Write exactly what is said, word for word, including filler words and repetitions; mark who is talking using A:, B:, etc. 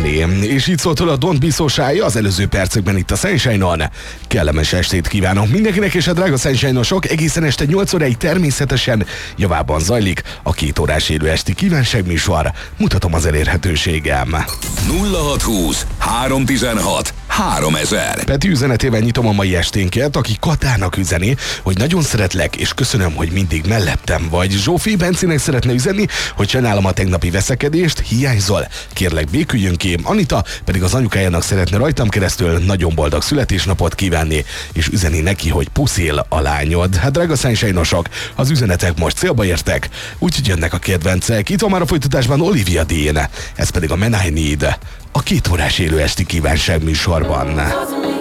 A: Dani. És így szólt a Don't Be So Shy az előző percekben itt a Sunshine-on. Kellemes estét kívánok mindenkinek, és a drága Sunshine-osok, egészen este nyolc óráig természetesen javában zajlik a két órás élő esti kívánságműsor. Mutatom az elérhetőségem.
B: nulla hat húsz három tizenhat háromezer.
A: Peti üzenetével nyitom a mai esténket, aki Katának üzeni, hogy nagyon szeretlek, és köszönöm, hogy mindig mellettem vagy. Zsófi Bencinek szeretne üzenni, hogy sajnálom a tegnapi veszekedést, hiányzol. Kérlek, béküljön ki. Anita pedig az anyukájának szeretne rajtam keresztül nagyon boldog születésnapot kívánni, és üzeni neki, hogy puszil a lányod. Hát drága Sunshine-osok, az üzenetek most célba értek, úgyhogy jönnek a kedvencek. Itt van már a folytatásban Olivia Dean, ez pedig a Man I Need, a két órás élő esti kívánság műsorban.